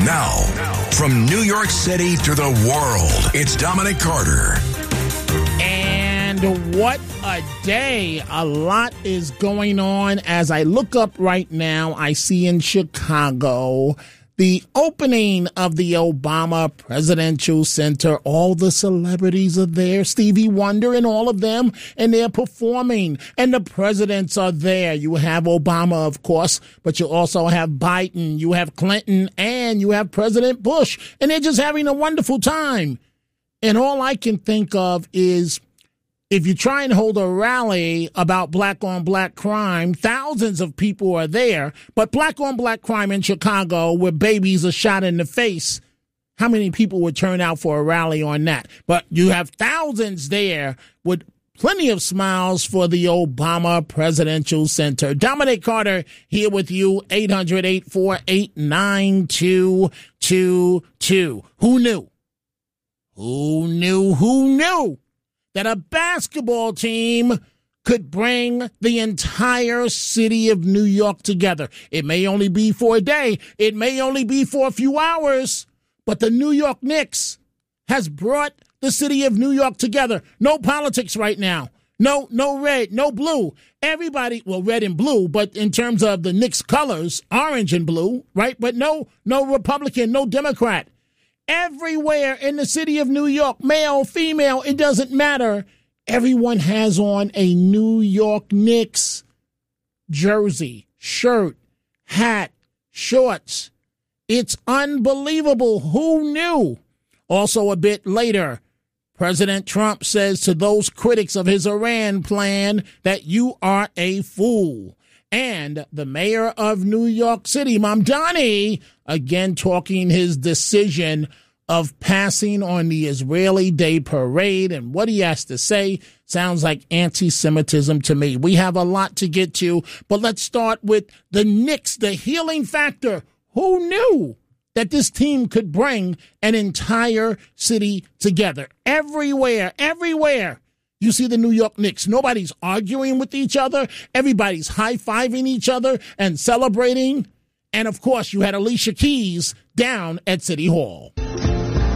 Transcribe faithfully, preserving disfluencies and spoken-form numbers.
Now, from New York City to the world, it's Dominic Carter. And what a day. A lot is going on. As I look up right now, I see in Chicago the opening of the Obama Presidential Center. All the celebrities are there, Stevie Wonder and all of them, and they're performing. And the presidents are there. You have Obama, of course, but you also have Biden, you have Clinton, and you have President Bush. And they're just having a wonderful time. And all I can think of is, if you try and hold a rally about black-on-black crime, thousands of people are there. But black-on-black crime in Chicago, where babies are shot in the face, how many people would turn out for a rally on that? But you have thousands there with plenty of smiles for the Obama Presidential Center. Dominic Carter here with you, eight hundred, eight four eight, nine two two two. Who knew? Who knew? Who knew that a basketball team could bring the entire city of New York together? It may only be for a day. It may only be for a few hours. But the New York Knicks has brought the city of New York together. No politics right now. No, no red, no blue. Everybody, well, red and blue, but in terms of the Knicks colors, orange and blue, right? But no, no Republican, no Democrat. Everywhere in the city of New York, male, female, it doesn't matter. Everyone has on a New York Knicks jersey, shirt, hat, shorts. It's unbelievable. Who knew? Also a bit later, President Trump says to those critics of his Iran plan that you are a fool. And the mayor of New York City, Mamdani, again talking his decision of passing on the Israeli Day Parade. And what he has to say sounds like anti-Semitism to me. We have a lot to get to, but let's start with the Knicks, the healing factor. Who knew that this team could bring an entire city together? Everywhere, everywhere. You see the New York Knicks. Nobody's arguing with each other. Everybody's high-fiving each other and celebrating. And, of course, you had Alicia Keys down at City Hall.